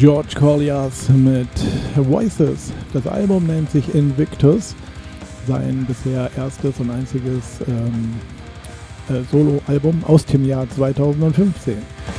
George Kollias mit Voices. Das Album nennt sich Invictus, sein bisher erstes und einziges Solo-Album aus dem Jahr 2015.